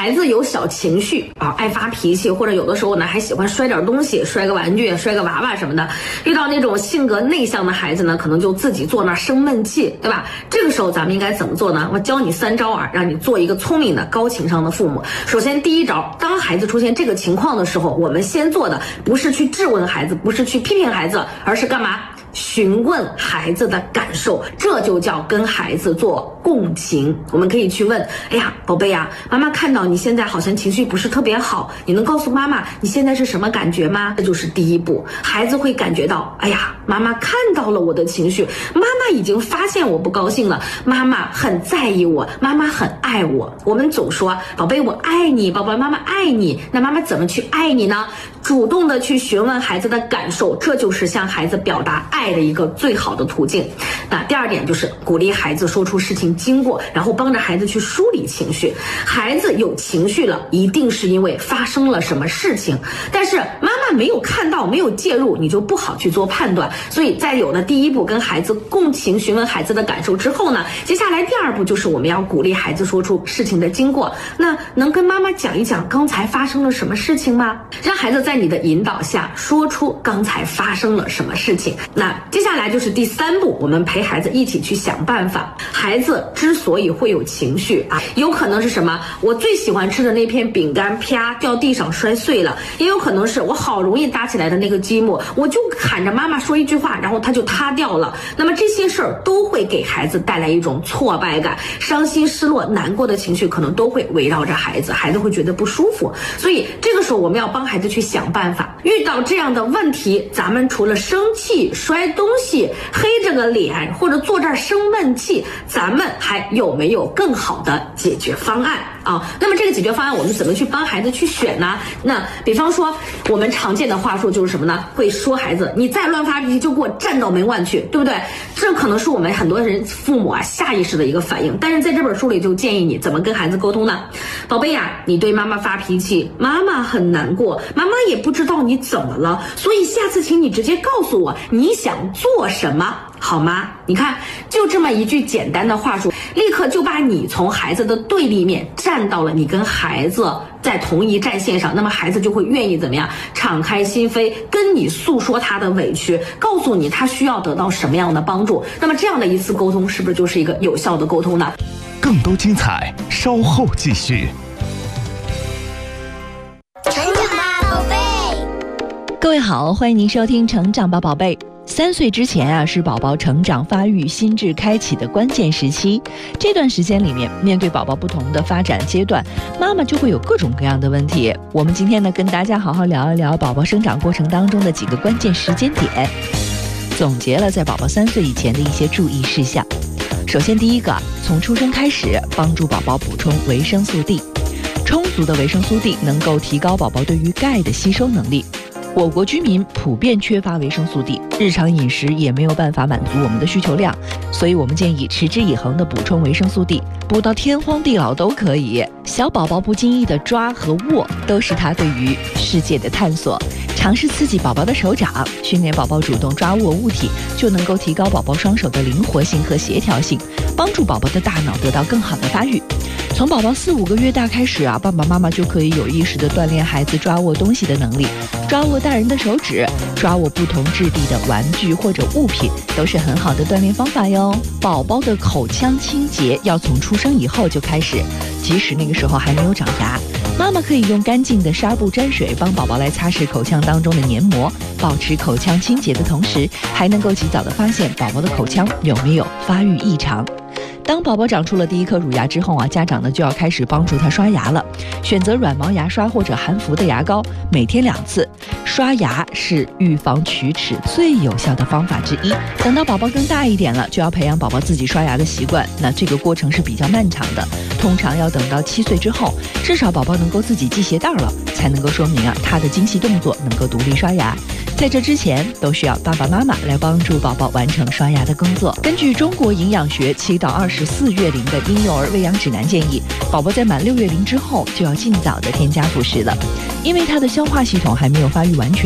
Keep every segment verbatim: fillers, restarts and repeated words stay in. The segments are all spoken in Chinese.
孩子有小情绪啊，爱发脾气，或者有的时候呢还喜欢摔点东西，摔个玩具，摔个娃娃什么的。遇到那种性格内向的孩子呢，可能就自己坐那生闷气，对吧？这个时候咱们应该怎么做呢？我教你三招啊，让你做一个聪明的高情商的父母。首先第一招，当孩子出现这个情况的时候，我们先做的不是去质问孩子，不是去批评孩子，而是干嘛？询问孩子的感受，这就叫跟孩子做共情。我们可以去问，哎呀，宝贝呀，妈妈看到你现在好像情绪不是特别好，你能告诉妈妈你现在是什么感觉吗？这就是第一步，孩子会感觉到，哎呀，妈妈看到了我的情绪，妈妈已经发现我不高兴了，妈妈很在意我，妈妈很爱我。我们总说，宝贝我爱你，宝宝妈妈爱你，那妈妈怎么去爱你呢？主动的去询问孩子的感受，这就是向孩子表达爱的一个最好的途径。那第二点就是鼓励孩子说出事情经过，然后帮着孩子去梳理情绪。孩子有情绪了，一定是因为发生了什么事情，但是妈妈没有看到，没有介入，你就不好去做判断。所以在有了第一步跟孩子共情，询问孩子的感受之后呢，接下来第二步就是我们要鼓励孩子说出事情的经过。那能跟妈妈讲一讲刚才发生了什么事情吗？让孩子在在你的引导下说出刚才发生了什么事情。那接下来就是第三步，我们陪孩子一起去想办法。孩子之所以会有情绪啊，有可能是什么？我最喜欢吃的那片饼干啪掉地上摔碎了，也有可能是我好容易搭起来的那个积木，我就喊着妈妈说一句话，然后它就塌掉了。那么这些事儿都会给孩子带来一种挫败感，伤心失落难过的情绪可能都会围绕着孩子，孩子会觉得不舒服。所以这个时候我们要帮孩子去想想办法。遇到这样的问题，咱们除了生气、摔东西、黑着个脸或者坐这儿生闷气，咱们还有没有更好的解决方案啊？那么这个解决方案我们怎么去帮孩子去选呢？那比方说我们常见的话术就是什么呢？会说孩子你再乱发脾气就给我站到门外去，对不对？这可能是我们很多人父母啊下意识的一个反应，但是在这本书里就建议你怎么跟孩子沟通呢？宝贝呀，你对妈妈发脾气，妈妈很难过，妈妈也不知道你怎么了，所以下次请你直接告诉我你想做什么，好吗？你看，就这么一句简单的话术，立刻就把你从孩子的对立面站到了你跟孩子在同一战线上，那么孩子就会愿意怎么样？敞开心扉，跟你诉说他的委屈，告诉你他需要得到什么样的帮助。那么这样的一次沟通，是不是就是一个有效的沟通呢？ 更多精彩，稍后继续。 成长吧，宝贝！ 各位好，欢迎您收听《成长吧，宝贝》。三岁之前啊，是宝宝成长发育、心智开启的关键时期。这段时间里面，面对宝宝不同的发展阶段，妈妈就会有各种各样的问题。我们今天呢，跟大家好好聊一聊宝宝生长过程当中的几个关键时间点，总结了在宝宝三岁以前的一些注意事项。首先，第一个，从出生开始，帮助宝宝补充维生素 D。充足的维生素 D 能够提高宝宝对于钙的吸收能力。我国居民普遍缺乏维生素 D， 日常饮食也没有办法满足我们的需求量，所以我们建议持之以恒的补充维生素 D， 补到天荒地老都可以。小宝宝不经意的抓和握，都是他对于世界的探索。尝试刺激宝宝的手掌，训练宝宝主动抓握物体，就能够提高宝宝双手的灵活性和协调性，帮助宝宝的大脑得到更好的发育。从宝宝四五个月大开始啊，爸爸妈妈就可以有意识地锻炼孩子抓握东西的能力，抓握大人的手指，抓握不同质地的玩具或者物品，都是很好的锻炼方法哟。宝宝的口腔清洁要从出生以后就开始，即使那个时候还没有长牙，妈妈可以用干净的纱布沾水帮宝宝来擦拭口腔当中的黏膜，保持口腔清洁的同时，还能够及早的发现宝宝的口腔有没有发育异常。当宝宝长出了第一颗乳牙之后啊，家长呢就要开始帮助他刷牙了。选择软毛牙刷或者含氟的牙膏，每天两次。刷牙是预防龋齿最有效的方法之一。等到宝宝更大一点了，就要培养宝宝自己刷牙的习惯。那这个过程是比较漫长的，通常要等到七岁之后，至少宝宝能够自己系鞋带了，才能够说明啊他的精细动作能够独立刷牙。在这之前，都需要爸爸妈妈来帮助宝宝完成刷牙的工作。根据中国营养学七到二十四月龄的婴幼儿喂养指南建议，宝宝在满六月龄之后就要尽早的添加辅食了，因为他的消化系统还没有发育完全，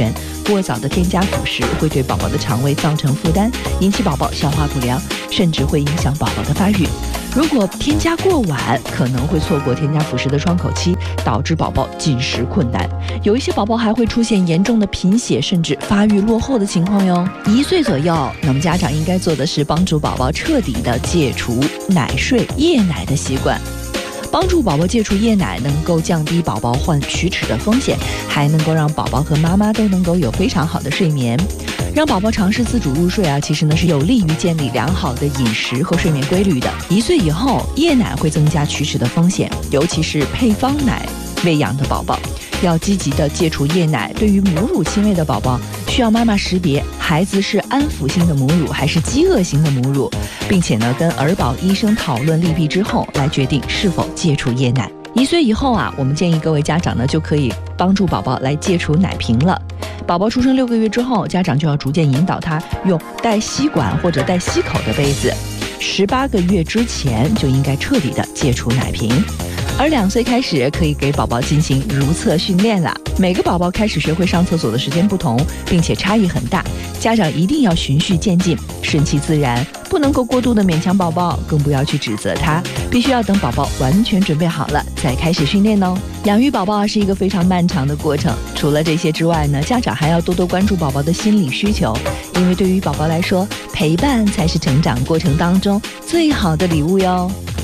过早的添加辅食会对宝宝的肠胃造成负担，引起宝宝消化不良，甚至会影响宝宝的发育。如果添加过晚，可能会错过添加辅食的窗口期，导致宝宝进食困难。有一些宝宝还会出现严重的贫血，甚至发育落后的情况哟。一岁左右，那么家长应该做的是帮助宝宝彻底的戒除奶睡、夜奶的习惯。帮助宝宝戒除夜奶，能够降低宝宝患龋齿的风险，还能够让宝宝和妈妈都能够有非常好的睡眠。让宝宝尝试自主入睡啊，其实呢是有利于建立良好的饮食和睡眠规律的。一岁以后，夜奶会增加龋齿的风险，尤其是配方奶喂养的宝宝，要积极的戒除夜奶。对于母乳亲喂的宝宝，需要妈妈识别孩子是安抚型的母乳还是饥饿型的母乳，并且呢跟儿保医生讨论利弊之后，来决定是否戒除夜奶。一岁以后啊，我们建议各位家长呢就可以帮助宝宝来戒除奶瓶了。宝宝出生六个月之后，家长就要逐渐引导他用带吸管或者带吸口的杯子。十八个月之前就应该彻底的戒除奶瓶。而两岁开始可以给宝宝进行如厕训练了。每个宝宝开始学会上厕所的时间不同，并且差异很大，家长一定要循序渐进，顺其自然，不能够过度的勉强宝宝，更不要去指责他，必须要等宝宝完全准备好了再开始训练哦。养育宝宝是一个非常漫长的过程，除了这些之外呢，家长还要多多关注宝宝的心理需求，因为对于宝宝来说，陪伴才是成长过程当中最好的礼物哟。